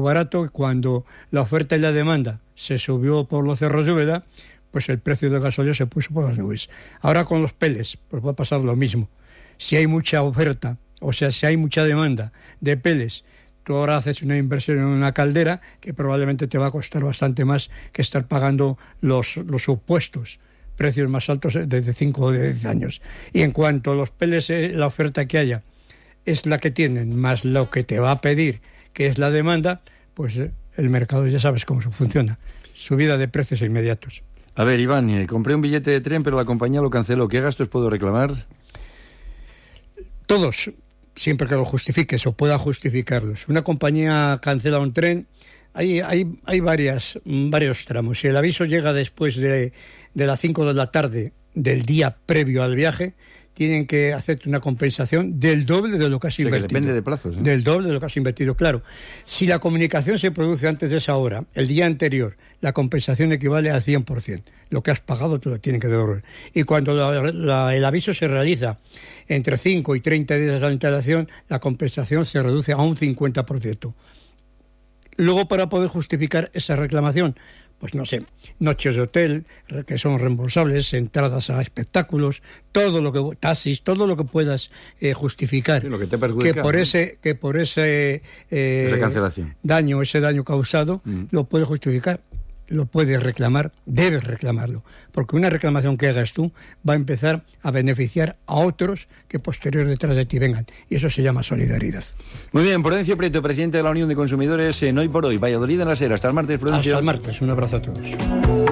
barato, y cuando la oferta y la demanda se subió por los cerros de Úbeda, pues el precio del gasóleo se puso por las nubes. Ahora con los peles, pues va a pasar lo mismo. Si hay mucha oferta, o sea, si hay mucha demanda de peles, tú ahora haces una inversión en una caldera que probablemente te va a costar bastante más que estar pagando los supuestos precios más altos desde 5 o 10 años. Y en cuanto a los peles, la oferta que haya es la que tienen, más lo que te va a pedir, que es la demanda, pues el mercado ya sabes cómo funciona. Subida de precios inmediatos. A ver, Iván, compré un billete de tren, pero la compañía lo canceló. ¿Qué gastos puedo reclamar? Todos, siempre que lo justifiques o pueda justificarlos. Una compañía cancela un tren, hay varios tramos. Si el aviso llega después de las 5 de la tarde del día previo al viaje, tienen que hacerte una compensación del doble de lo que has invertido. Que depende de plazos, ¿eh? Del doble de lo que has invertido, claro. Si la comunicación se produce antes de esa hora, el día anterior, la compensación equivale al 100%. Lo que has pagado te lo tienen que devolver. Y cuando el aviso se realiza entre 5 y 30 días de antelación, la compensación se reduce a un 50%. Luego, para poder justificar esa reclamación, pues no sé, noches de hotel que son reembolsables, entradas a espectáculos, taxis, todo lo que puedas justificar, sí, lo que te perjudica, que por ese esa cancelación, ese daño causado, lo puedes justificar, lo puedes reclamar, debes reclamarlo, porque una reclamación que hagas tú va a empezar a beneficiar a otros que posterior detrás de ti vengan, y eso se llama solidaridad. Muy bien, Prudencio Prieto, presidente de la Unión de Consumidores en Hoy por Hoy, Valladolid en la SER. Hasta el martes, Prudencio. Hasta el martes, un abrazo a todos.